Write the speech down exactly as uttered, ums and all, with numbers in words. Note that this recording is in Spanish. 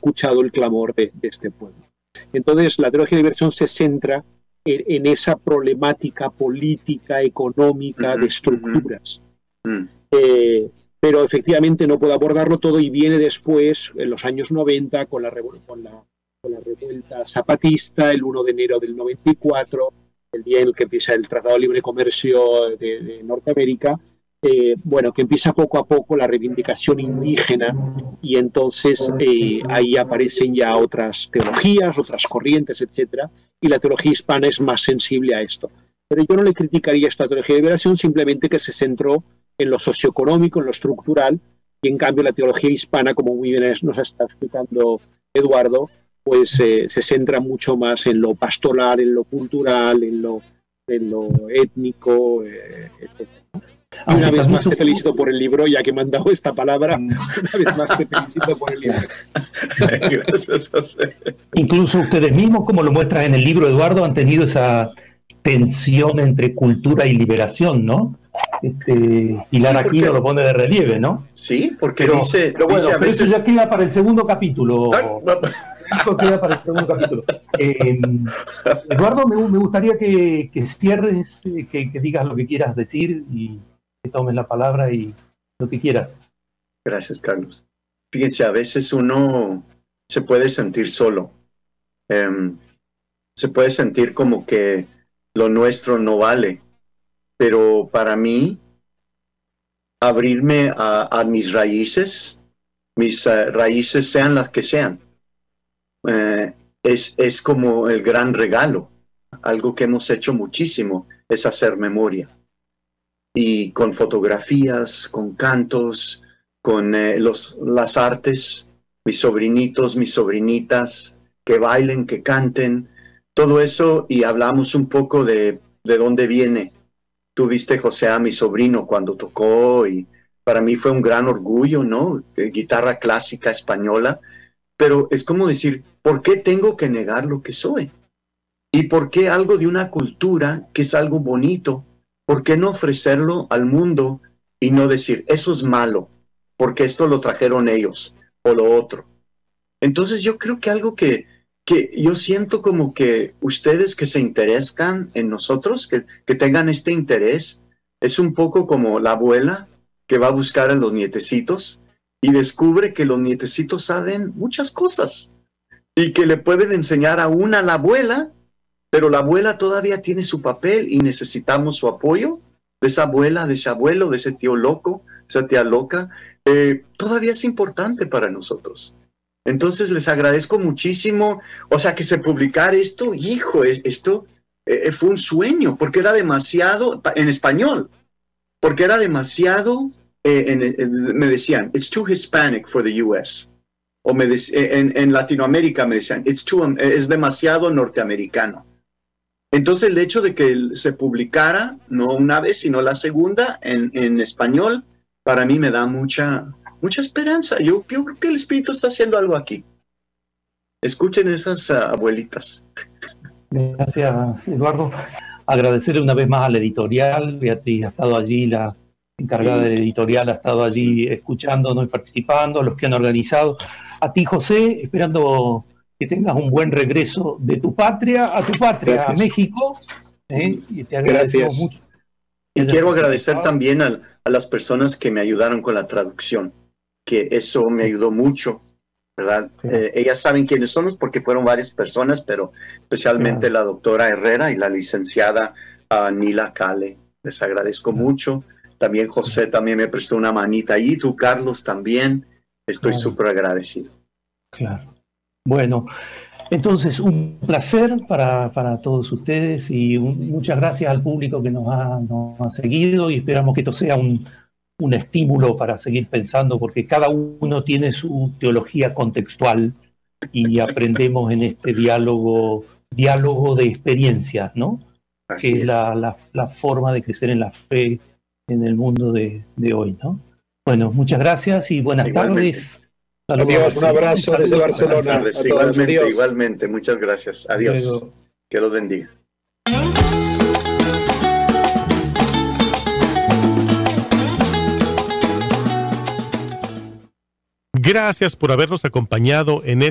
escuchado el clamor de, de este pueblo. Entonces, la teología de liberación se centra en, en esa problemática política, económica, de estructuras. Uh-huh. Eh, pero efectivamente no puedo abordarlo todo y viene después, en los años noventa, con la, con la, con la revuelta zapatista, el primero de enero del noventa y cuatro, el día en el que empieza el Tratado de Libre Comercio de, de Norteamérica, eh, bueno, que empieza poco a poco la reivindicación indígena y entonces eh, ahí aparecen ya otras teologías, otras corrientes, etcétera, y la teología hispana es más sensible a esto. Pero yo no le criticaría esta teología de liberación, simplemente que se centró en lo socioeconómico, en lo estructural, y en cambio la teología hispana, como muy bien nos está explicando Eduardo, pues eh, se centra mucho más en lo pastoral, en lo cultural, en lo, en lo étnico, eh, etcétera. Y una vez más te felicito por el libro, ya que me han dado esta palabra, una vez más te felicito por el libro. Gracias, José. Incluso ustedes mismos, como lo muestran en el libro, Eduardo, han tenido esa tensión entre cultura y liberación, ¿no? Este, Pilar sí, Aquino lo pone de relieve, ¿no? Sí, porque pero, dice... Pero bueno, dice a pero veces... eso ya queda para el segundo capítulo. Ah, no. Eso queda para el segundo capítulo. Eh, Eduardo, me, me gustaría que, que cierres, que, que digas lo que quieras decir y que tomes la palabra y lo que quieras. Gracias, Carlos. Fíjense, a veces uno se puede sentir solo. Um, se puede sentir como que lo nuestro no vale. Pero para mí, abrirme a, a mis raíces, mis uh, raíces sean las que sean, uh, es, es como el gran regalo. Algo que hemos hecho muchísimo es hacer memoria. Y con fotografías, con cantos, con eh, los, las artes, mis sobrinitos, mis sobrinitas, que bailen, que canten, todo eso, y hablamos un poco de, de dónde viene. Tú viste, José, a mi sobrino cuando tocó, y para mí fue un gran orgullo, ¿no? Guitarra clásica española, pero es como decir, ¿por qué tengo que negar lo que soy? ¿Y por qué algo de una cultura que es algo bonito? ¿Por qué no ofrecerlo al mundo y no decir, eso es malo, porque esto lo trajeron ellos, o lo otro? Entonces yo creo que algo que, que yo siento como que ustedes que se interesan en nosotros, que, que tengan este interés, es un poco como la abuela que va a buscar a los nietecitos y descubre que los nietecitos saben muchas cosas y que le pueden enseñar aún a la abuela, pero la abuela todavía tiene su papel y necesitamos su apoyo de esa abuela, de ese abuelo, de ese tío loco, esa tía loca. Eh, todavía es importante para nosotros. Entonces les agradezco muchísimo. O sea, que se publicara esto, hijo, esto eh, fue un sueño, porque era demasiado, en español, porque era demasiado, eh, en, en, me decían, it's too Hispanic for the U S O me de, en, en Latinoamérica me decían, it's too, es demasiado norteamericano. Entonces el hecho de que se publicara, no una vez, sino la segunda, en, en español, para mí me da mucha, mucha esperanza. Yo, yo creo que el Espíritu está haciendo algo aquí. Escuchen esas uh, abuelitas. Gracias, Eduardo. Agradecerle una vez más a la editorial. Beatriz ha estado allí, la encargada sí. de la editorial ha estado allí escuchándonos y participando, a los que han organizado. A ti, José, esperando que tengas un buen regreso de tu patria a tu patria, Gracias. a México. ¿eh? Y te agradecemos Gracias. mucho. Y quiero agradecer también a, a las personas que me ayudaron con la traducción, que eso me ayudó mucho, ¿verdad? Sí. Eh, ellas saben quiénes somos porque fueron varias personas, pero especialmente sí. la doctora Herrera y la licenciada uh, Nila Cale. Les agradezco sí. mucho. También José también me prestó una manita ahí, tú, Carlos, también. Estoy súper claro. agradecido. Claro. Bueno, entonces un placer para, para todos ustedes y un, muchas gracias al público que nos ha, nos ha seguido y esperamos que esto sea un, un estímulo para seguir pensando, porque cada uno tiene su teología contextual y aprendemos en este diálogo, diálogo de experiencias, ¿no? Así que es, es. La, la, la forma de crecer en la fe en el mundo de, de hoy, ¿no? Bueno, muchas gracias y buenas Igualmente. tardes. Saludos, adiós, un abrazo desde Barcelona. Tardes, igualmente, adiós. igualmente. Muchas gracias. Adiós. Luego. Que los bendiga. Gracias por habernos acompañado en este